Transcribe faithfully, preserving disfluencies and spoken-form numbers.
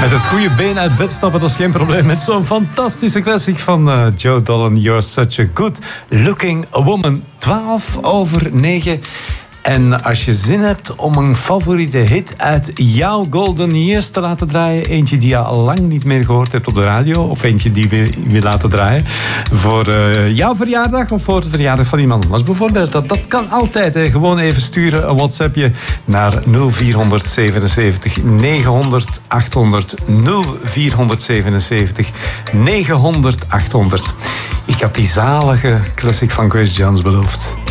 Met het goede been uit bed stappen, dat is geen probleem. Met zo'n fantastische classic van uh, Joe Dolan. You're such a good looking woman. twaalf over negen. En als je zin hebt om een favoriete hit uit jouw Golden Years te laten draaien, eentje die je al lang niet meer gehoord hebt op de radio, of eentje die je wil laten draaien voor uh, jouw verjaardag of voor de verjaardag van iemand anders bijvoorbeeld, dat, dat kan altijd. Hè. Gewoon even sturen een WhatsAppje naar nul vier zevenenzeventig negenhonderd achthonderd. nul vier zevenenzeventig negenhonderd achthonderd. Ik had die zalige classic van Grace Jones beloofd.